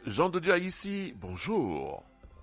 Jean de Dieu ici, bonjour.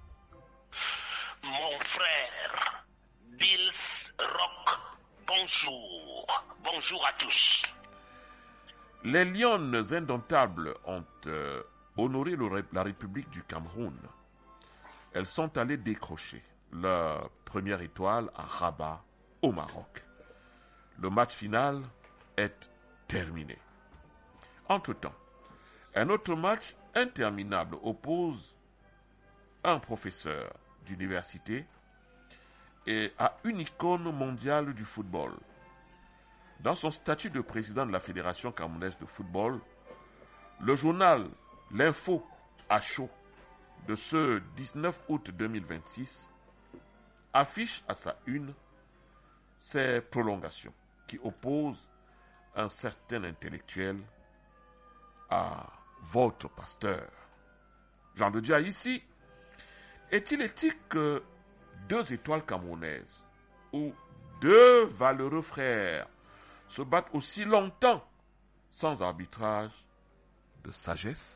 Mon frère, Bills Rock, bonjour. Bonjour à tous. Les Lionnes indomptables ont honoré la République du Cameroun. Elles sont allées décrocher leur première étoile à Rabat, au Maroc. Le match final est terminé. Entre-temps, un autre match interminable oppose un professeur d'université et à une icône mondiale du football. Dans son statut de président de la Fédération camerounaise de football, le journal L'Info à chaud de ce 19 août 2026 affiche à sa une ces prolongations qui opposent un certain intellectuel à votre pasteur. Jean de Dieu ici, est-il éthique que 2 étoiles camerounaises ou 2 valeureux frères se battent aussi longtemps sans arbitrage de sagesse?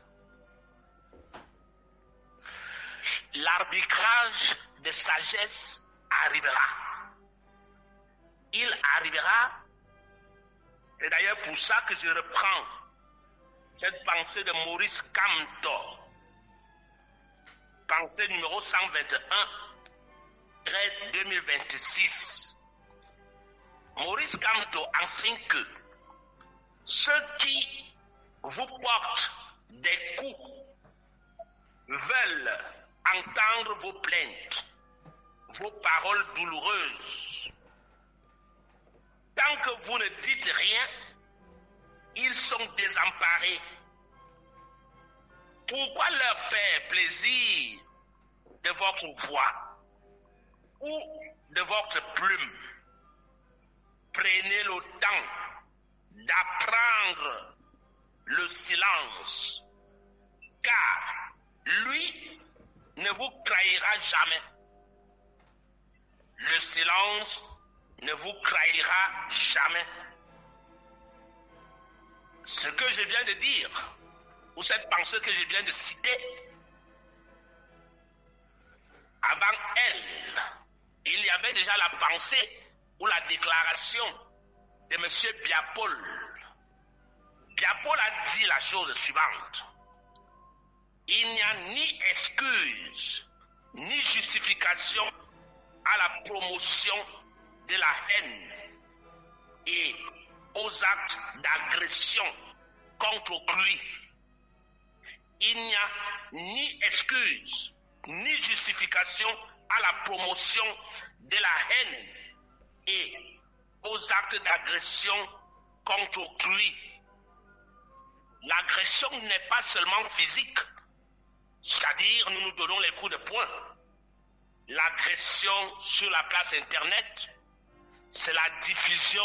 L'arbitrage de sagesse arrivera. Il arrivera. C'est d'ailleurs pour ça que je reprends cette pensée de Maurice Kamto. Pensée numéro 121, 2026. Maurice Kamto enseigne que ceux qui vous portent des coups veulent entendre vos plaintes, vos paroles douloureuses. Tant que vous ne dites rien, ils sont désemparés. Pourquoi leur faire plaisir de votre voix ou de votre plume? Prenez le temps d'apprendre le silence, car lui ne vous trahira jamais. Le silence ne vous trahira jamais. Ce que je viens de dire, ou cette pensée que je viens de citer, avant elle, il y avait déjà la pensée ou la déclaration de M. Biapol. Biapol a dit la chose suivante. Il n'y a ni excuse, ni justification à la promotion de la haine et aux actes d'agression contre autrui. Il n'y a ni excuse, ni justification à la promotion de la haine et aux actes d'agression contre autrui. L'agression n'est pas seulement physique, c'est-à-dire nous nous donnons les coups de poing. L'agression sur la place Internet, c'est la diffusion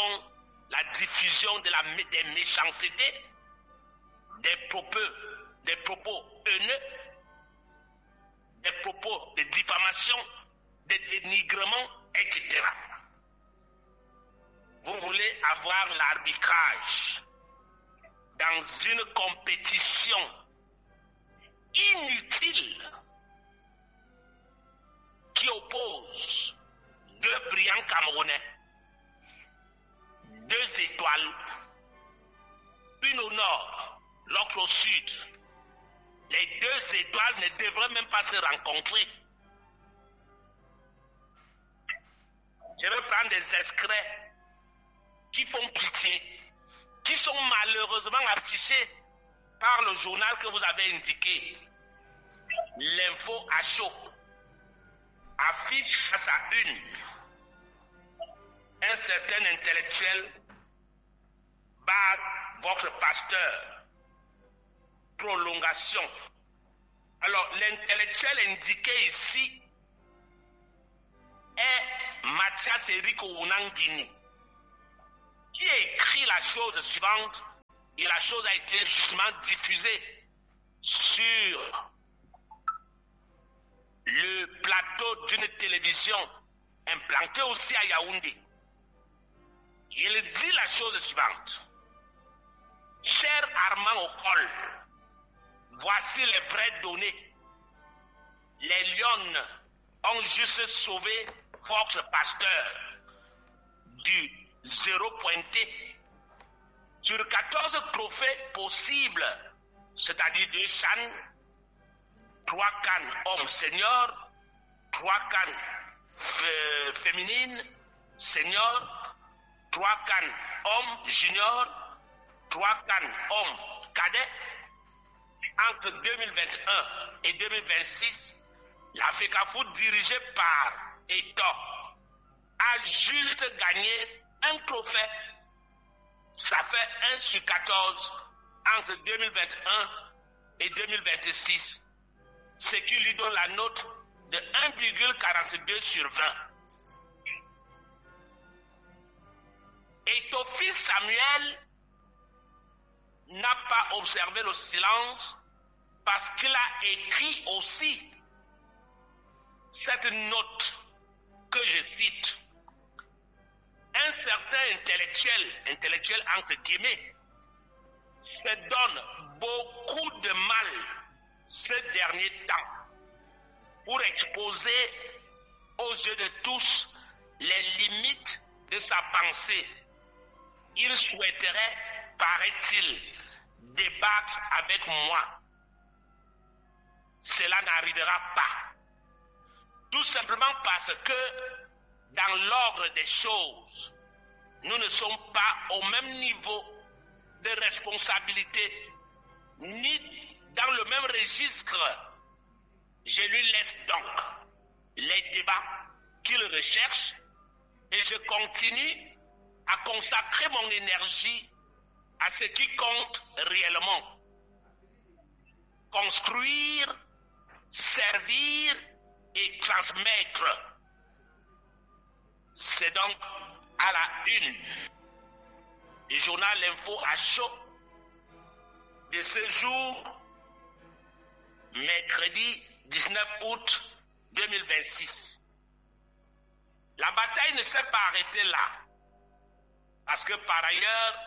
des méchancetés, des propos haineux, des propos de diffamation, de dénigrement, etc. Vous voulez avoir l'arbitrage dans une compétition inutile qui oppose 2 brillants Camerounais, 2 étoiles, une au nord, l'autre au sud. Les 2 étoiles ne devraient même pas se rencontrer. Je vais prendre des extraits qui font pitié, qui sont malheureusement affichés par le journal que vous avez indiqué. L'Info à chaud affiche à sa une un certain intellectuel bat votre pasteur. Prolongation. Alors, l'intellectuel indiqué ici est Mathias Eriko Unangini, qui a écrit la chose suivante, et la chose a été justement diffusée sur le plateau d'une télévision implantée aussi à Yaoundé. Il dit la chose suivante. Cher Armand Okol, Voici les prêts donnés. Les Lions ont juste sauvé Fox Pasteur du 0 pointé. Sur 14 trophées possibles, c'est-à-dire 2 CHAN, 3 CAN hommes seniors, 3 CAN féminines seniors, 3 CAN hommes juniors, 3 CAN hommes cadets. Entre 2021 et 2026, la FECAFOOT dirigée par Eto a juste gagné un trophée. Ça fait 1 sur 14 entre 2021 et 2026, ce qui lui donne la note de 1,42 sur 20. Étophile Samuel n'a pas observé le silence parce qu'il a écrit aussi cette note que je cite. Un certain intellectuel entre guillemets, se donne beaucoup de mal ces derniers temps pour exposer aux yeux de tous les limites de sa pensée. Il souhaiterait, paraît-il, débattre avec moi. Cela n'arrivera pas. Tout simplement parce que dans l'ordre des choses, nous ne sommes pas au même niveau de responsabilité, ni dans le même registre. Je lui laisse donc les débats qu'il recherche et je continue à consacrer mon énergie à ce qui compte réellement. Construire, servir et transmettre. C'est donc à la une du journal L'Info à chaud de ce jour, mercredi 19 août 2026. La bataille ne s'est pas arrêtée là, parce que par ailleurs,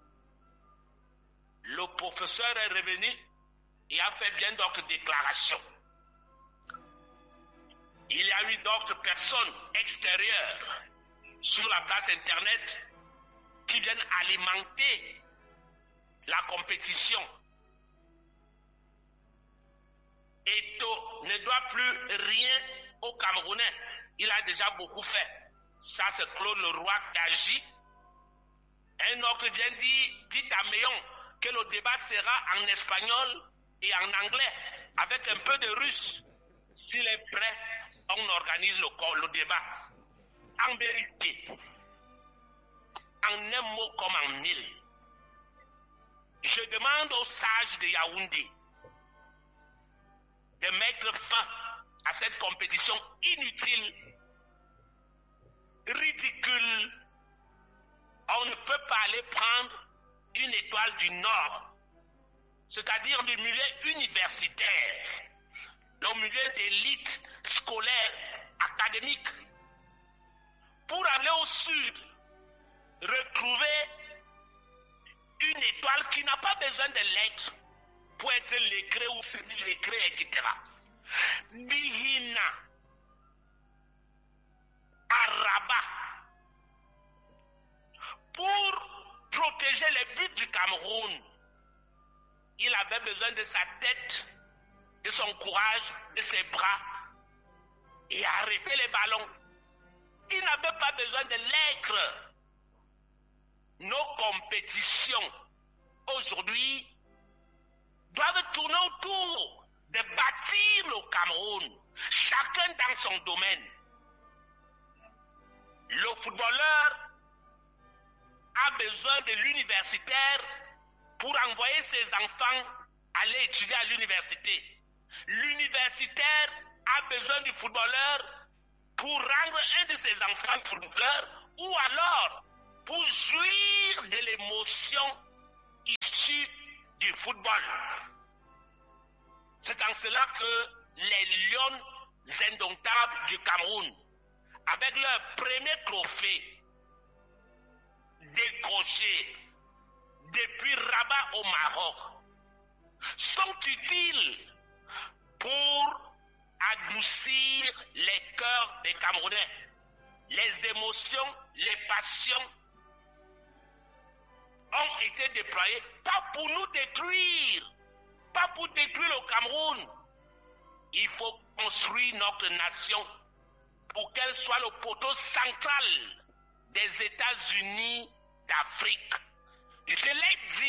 le professeur est revenu et a fait bien d'autres déclarations. Il y a eu d'autres personnes extérieures sur la place Internet qui viennent alimenter la compétition. Eto ne doit plus rien aux Camerounais. Il a déjà beaucoup fait. Ça, c'est Claude Leroy qui agit. Un autre vient dire, dit à Méon que le débat sera en espagnol et en anglais, avec un peu de russe. S'il est prêt, on organise le débat. En vérité, en un mot comme en mille, je demande aux sages de Yaoundé de mettre fin à cette compétition inutile, ridicule. On ne peut pas aller prendre une étoile du Nord, c'est-à-dire du milieu universitaire, le milieu d'élite scolaire, académique, pour aller au sud, retrouver une étoile qui n'a pas besoin de lettres pour être l'écrit ou semi-l'écrit, etc. Bihina, à Rabat, pour protéger les buts du Cameroun, il avait besoin de sa tête, de son courage, de ses bras, et arrêter les ballons. Il n'avait pas besoin de lettres. Nos compétitions aujourd'hui doivent tourner autour de bâtir le Cameroun, chacun dans son domaine. Le footballeur a besoin de l'universitaire pour envoyer ses enfants aller étudier à l'université. L'universitaire a besoin du footballeur pour rendre un de ses enfants footballeur ou alors pour jouir de l'émotion issue du football. C'est en cela que les Lions indomptables du Cameroun, avec leur premier trophée décroché depuis Rabat au Maroc, sont utile pour adoucir les cœurs des Camerounais, les émotions, les passions ont été déployées, pas pour nous détruire, pas pour détruire le Cameroun. Il faut construire notre nation pour qu'elle soit le poteau central des États-Unis d'Afrique. Je l'ai dit.